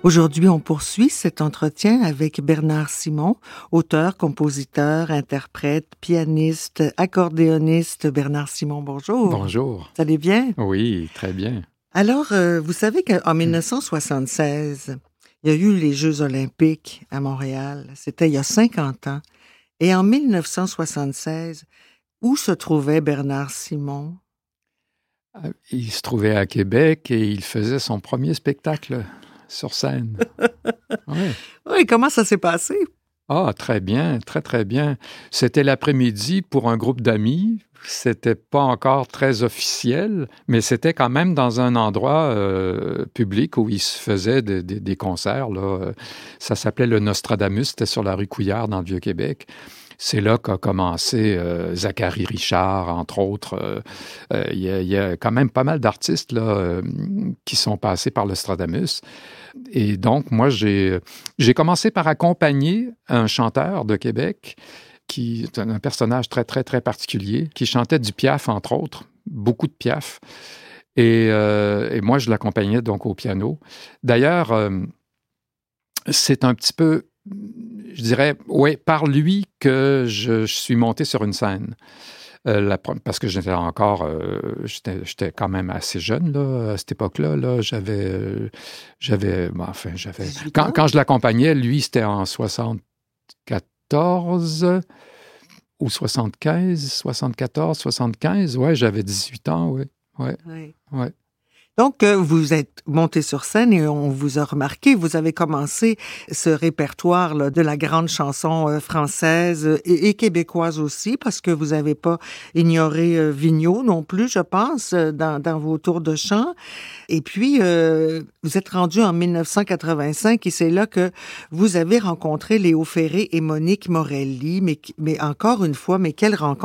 Aujourd'hui, on poursuit cet entretien avec Bernard Simon, auteur, compositeur, interprète, pianiste, accordéoniste. Bernard Simon, bonjour. Bonjour. Vous allez bien? Oui, très bien. Alors, vous savez qu'en 1976, il y a eu les Jeux olympiques à Montréal. C'était il y a 50 ans. Et en 1976, où se trouvait Bernard Simon? Il se trouvait à Québec et il faisait son premier spectacle sur scène. Oui. Oui, comment ça s'est passé? Ah, très bien, très, très bien. C'était l'après-midi pour un groupe d'amis. C'était pas encore très officiel, mais c'était quand même dans un endroit public où il se faisait des concerts, là. Ça s'appelait le Nostradamus, c'était sur la rue Couillard dans le Vieux-Québec. C'est là qu'a commencé Zachary Richard, entre autres. Il y a quand même pas mal d'artistes là, qui sont passés par le Nostradamus. Et donc, moi, j'ai commencé par accompagner un chanteur de Québec qui est un personnage très, très, très particulier, qui chantait du Piaf, entre autres, beaucoup de Piaf. Et moi, je l'accompagnais donc au piano. D'ailleurs, c'est un petit peu, je dirais, oui, par lui que je suis monté sur une scène. Parce que j'étais encore, j'étais quand même assez jeune là, à cette époque-là. Là, j'avais, quand je l'accompagnais, lui, c'était en 74 ou 75, 74, 75. Ouais, j'avais 18 ans, oui. Ouais, Oui. ouais. Donc, vous êtes monté sur scène et on vous a remarqué. Vous avez commencé ce répertoire là, de la grande chanson française et québécoise aussi, parce que vous n'avez pas ignoré Vigneault non plus, je pense, dans vos tours de chant. Et puis, vous êtes rendu en 1985 et c'est là que vous avez rencontré Léo Ferré et Monique Morelli. Mais encore une fois, mais quelle rencontre!